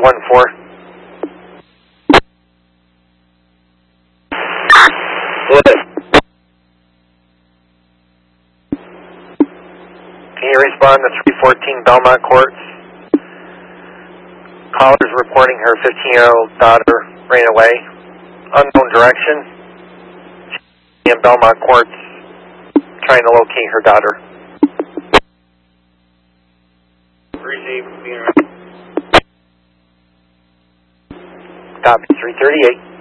314. Can you respond to 314 Belmont Courts? Caller's reporting her 15-year-old daughter ran away. Unknown direction. In Belmont Courts, trying to locate her daughter. Copy 338.